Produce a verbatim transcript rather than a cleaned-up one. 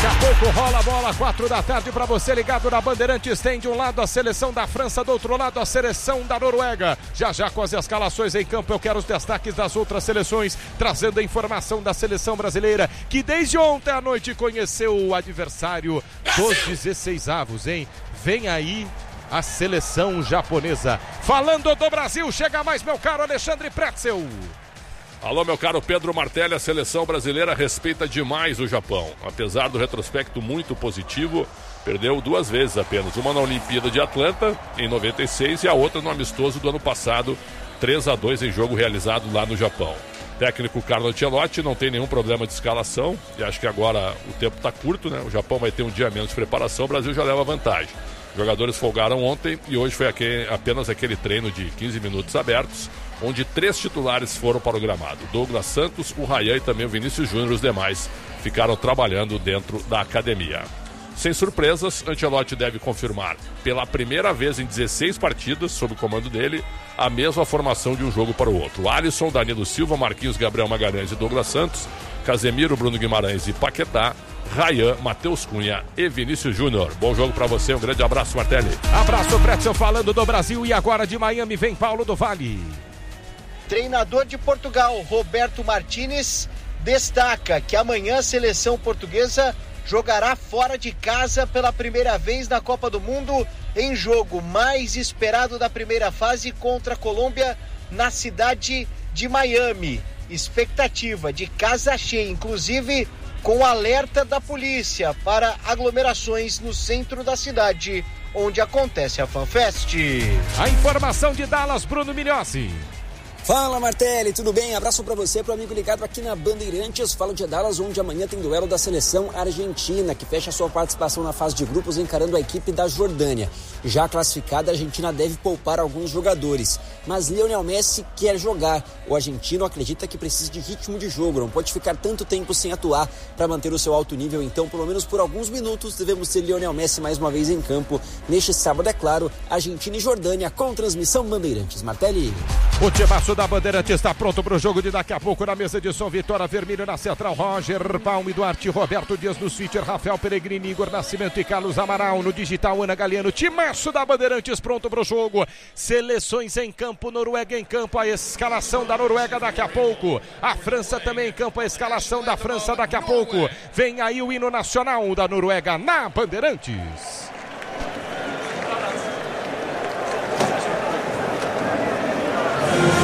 Daqui a pouco rola a bola, quatro da tarde para você ligado na Bandeirantes. Tem de um lado a seleção da França, do outro lado a seleção da Noruega. Já já com as escalações em campo eu quero os destaques das outras seleções, trazendo a informação da seleção brasileira, que desde ontem à noite conheceu o adversário dos dezesseis avos, hein? Vem aí a seleção japonesa. Falando do Brasil, chega mais meu caro Alexandre Pretzel. Alô, meu caro Pedro Martelli, a seleção brasileira respeita demais o Japão. Apesar do retrospecto muito positivo, perdeu duas vezes apenas. Uma na Olimpíada de Atlanta, em noventa e seis, e a outra no amistoso do ano passado, três a dois em jogo realizado lá no Japão. Técnico Carlo Ancelotti não tem nenhum problema de escalação, e acho que agora o tempo está curto, né? O Japão vai ter um dia menos de preparação, o Brasil já leva vantagem. Os jogadores folgaram ontem e hoje foi aquele, apenas aquele treino de quinze minutos abertos, onde três titulares foram para o gramado. Douglas Santos, o Ryan e também o Vinícius Júnior, os demais ficaram trabalhando dentro da academia. Sem surpresas, Ancelotti deve confirmar pela primeira vez em dezesseis partidas, sob o comando dele, a mesma formação de um jogo para o outro. Alisson, Danilo Silva, Marquinhos, Gabriel Magalhães e Douglas Santos, Casemiro, Bruno Guimarães e Paquetá, Ryan, Matheus Cunha e Vinícius Júnior. Bom jogo pra você, um grande abraço, Martelli. Abraço, Pretzel, falando do Brasil, e agora de Miami vem Paulo do Vale. Treinador de Portugal, Roberto Martínez, destaca que amanhã a seleção portuguesa jogará fora de casa pela primeira vez na Copa do Mundo, em jogo mais esperado da primeira fase contra a Colômbia na cidade de Miami. Expectativa de casa cheia, inclusive com alerta da polícia para aglomerações no centro da cidade, onde acontece a FanFest. A informação de Dallas, Bruno Migliozzi. Fala, Martelli, tudo bem? Abraço pra você, pro amigo ligado aqui na Bandeirantes. Falo de Dallas, onde amanhã tem duelo da seleção argentina, que fecha sua participação na fase de grupos encarando a equipe da Jordânia. Já classificada, a Argentina deve poupar alguns jogadores, mas Lionel Messi quer jogar. O argentino acredita que precisa de ritmo de jogo, não pode ficar tanto tempo sem atuar para manter o seu alto nível, então pelo menos por alguns minutos devemos ter Lionel Messi mais uma vez em campo. Neste sábado, é claro, Argentina e Jordânia com transmissão Bandeirantes. Martelli. O timaço da Bandeirantes está pronto para o jogo de daqui a pouco na mesa de som. Vitória Vermelho na central, Roger Palme, Duarte, Roberto Dias no switcher, Rafael Peregrini, Igor Nascimento e Carlos Amaral no digital, Ana Galeano. Timaço da Bandeirantes pronto para o jogo. Seleções em campo, Noruega em campo, a escalação da Noruega daqui a pouco. A França também em campo, a escalação da França daqui a pouco. Vem aí o hino nacional da Noruega na Bandeirantes.